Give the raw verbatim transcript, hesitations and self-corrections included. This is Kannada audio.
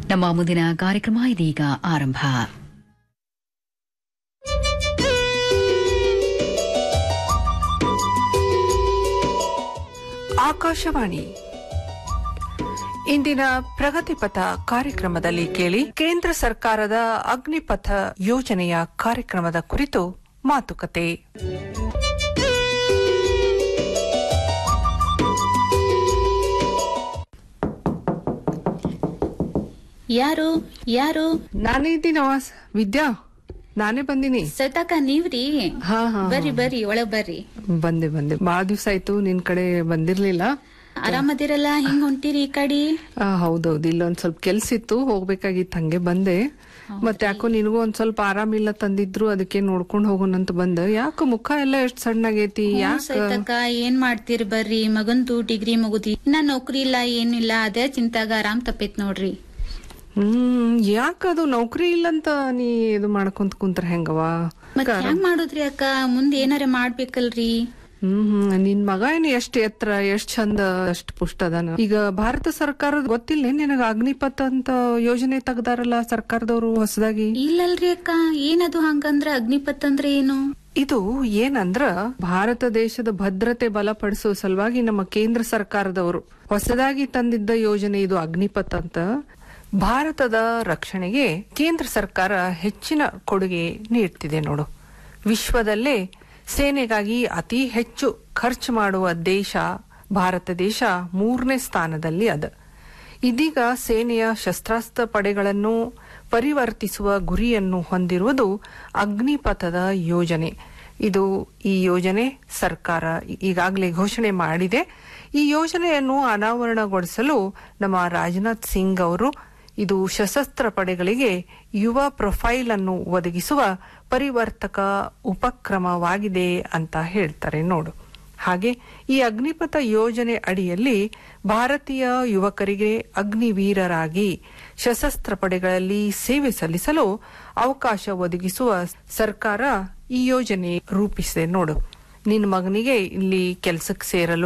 ನಮ್ಮ ಮುಂದಿನ ಕಾರ್ಯಕ್ರಮ ಇದೀಗ ಆರಂಭ. ಆಕಾಶವಾಣಿ ಇಂದಿನ ಪ್ರಗತಿಪಥ ಕಾರ್ಯಕ್ರಮದಲ್ಲಿ ಕೇಳಿ ಕೇಂದ್ರ ಸರ್ಕಾರದ ಅಗ್ನಿಪಥ ಯೋಜನೆಯ ಕಾರ್ಯಕ್ರಮದ ಕುರಿತು ಮಾತುಕತೆ. ಯಾರು ಯಾರು ನಾನೇ ಇದ್ದೀನಿ ನವಾಸ್. ವಿದ್ಯಾ, ನಾನೇ ಬಂದಿನಿ. ಸತಾಕ ನೀವ್ರಿ? ಹಾ ಹಾ ಬರ್ರಿ ಬರ್ರಿ, ಒಳಗ್ ಬರ್ರಿ. ಬಂದೆ ಬಂದೆ ಬಾಳ ದಿವ್ಸ ಆಯ್ತು, ನಿನ್ ಕಡೆ ಬಂದಿರ್ಲಿಲ್ಲ. ಆರಾಮದಿರಲ್ಲ? ಹಿಂಗ್ ಹೊಂಟಿರಿ ಈ ಕಡೆ? ಹೌದೌದು, ಇಲ್ಲೊಂದ್ ಸ್ವಲ್ಪ ಕೆಲ್ಸ ಇತ್ತು, ಹೋಗ್ಬೇಕಾಗಿತ್ತು, ಹಂಗೆ ಬಂದೆ. ಮತ್ತೆ ಯಾಕೋ ನಿನಗೂ ಒಂದ್ ಸ್ವಲ್ಪ ಆರಾಮಿಲ್ಲ ತಂದಿದ್ರು, ಅದಕ್ಕೆ ನೋಡ್ಕೊಂಡ್ ಹೋಗೋಣಂತ ಬಂದ. ಯಾಕ ಮುಖ ಎಲ್ಲ ಎಷ್ಟ್ ಸಣ್ಣಗೈತಿ? ಸೈತಕ್ಕ ಏನ್ ಮಾಡ್ತೀರಿ ಬರ್ರಿ, ಮಗಂದು ಡಿಗ್ರಿ ಮುಗುದಿ, ಇನ್ನ ನೌಕರಿ ಇಲ್ಲ ಏನಿಲ್ಲ, ಅದೇ ಚಿಂತಾಗ ಆರಾಮ್ ತಪ್ಪೈತ್ ನೋಡ್ರಿ. ಹ್ಮ್ ಯಾಕದು ನೌಕರಿ ಇಲ್ಲಂತ ನೀ ಇದು ಮಾಡ್ಕೊಂತ ಕುಂತ್ರ ಹೆಂಗವ? ಮತ್ ಹೆಂಗ್ ಮಾಡುದ್ರಿ ಅಕ್ಕ? ಮುಂದ್ ಏನಾರ ಮಾಡ್ಬೇಕಲ್ರಿ? ಹ್ಮ್ ಹ್ಮ್ ನಿನ್ ಮಗ ಏನು ಎಷ್ಟ್ ಎತ್ತರ, ಎಷ್ಟ್ ಚಂದ, ಅಷ್ಟ್ ಪುಷ್ಟ ಅದಾನ. ಈಗ ಭಾರತ ಸರ್ಕಾರದ ಗೊತ್ತಿಲ್ಲ ನಿನಗ ಅಗ್ನಿಪಥ ಅಂತ ಯೋಜನೆ ತೆಗ್ದಾರಲ್ಲ ಸರ್ಕಾರದವರು ಹೊಸದಾಗಿ? ಇಲ್ಲಲ್ರಿ ಅಕ್ಕ, ಏನದು ಹಂಗಂದ್ರ? ಅಗ್ನಿಪಥ್ ಅಂದ್ರೆ ಏನು? ಇದು ಏನಂದ್ರ ಭಾರತ ದೇಶದ ಭದ್ರತೆ ಬಲಪಡಿಸುವ ಸಲುವಾಗಿ ನಮ್ಮ ಕೇಂದ್ರ ಸರ್ಕಾರದವರು ಹೊಸದಾಗಿ ತಂದಿದ್ದ ಯೋಜನೆ ಇದು ಅಗ್ನಿಪಥ್ ಅಂತ. ಭಾರತದ ರಕ್ಷಣೆಗೆ ಕೇಂದ್ರ ಸರ್ಕಾರ ಹೆಚ್ಚಿನ ಕೊಡುಗೆ ನೀಡ್ತಿದೆ ನೋಡು. ವಿಶ್ವದಲ್ಲೇ ಸೇನೆಗಾಗಿ ಅತಿ ಹೆಚ್ಚು ಖರ್ಚು ಮಾಡುವ ದೇಶ ಭಾರತ ದೇಶ ಮೂರನೇ ಸ್ಥಾನದಲ್ಲಿ ಅದ. ಇದೀಗ ಸೇನೆಯ ಶಸ್ತ್ರಾಸ್ತ್ರ ಪಡೆಗಳನ್ನು ಪರಿವರ್ತಿಸುವ ಗುರಿಯನ್ನು ಹೊಂದಿರುವುದು ಅಗ್ನಿಪಥದ ಯೋಜನೆ. ಇದು ಈ ಯೋಜನೆ ಸರ್ಕಾರ ಈಗಾಗಲೇ ಘೋಷಣೆ ಮಾಡಿದೆ. ಈ ಯೋಜನೆಯನ್ನು ಅನಾವರಣಗೊಳಿಸಲು ನಮ್ಮ ರಾಜನಾಥ್ ಸಿಂಗ್ ಅವರು ಇದು ಸಶಸ್ತ್ರ ಪಡೆಗಳಿಗೆ ಯುವ ಪ್ರೊಫೈಲ್ ಅನ್ನು ಒದಗಿಸುವ ಪರಿವರ್ತಕ ಉಪಕ್ರಮವಾಗಿದೆ ಅಂತ ಹೇಳ್ತಾರೆ ನೋಡು. ಹಾಗೆ ಈ ಅಗ್ನಿಪಥ ಯೋಜನೆ ಅಡಿಯಲ್ಲಿ ಭಾರತೀಯ ಯುವಕರಿಗೆ ಅಗ್ನಿವೀರರಾಗಿ ಸಶಸ್ತ್ರ ಪಡೆಗಳಲ್ಲಿ ಸೇವೆ ಸಲ್ಲಿಸಲು ಅವಕಾಶ ಒದಗಿಸುವ ಸರ್ಕಾರ ಈ ಯೋಜನೆ ರೂಪಿಸಿದೆ ನೋಡು. ನಿನ್ನ ಮಗನಿಗೆ ಇಲ್ಲಿ ಕೆಲಸಕ್ಕೆ ಸೇರಲು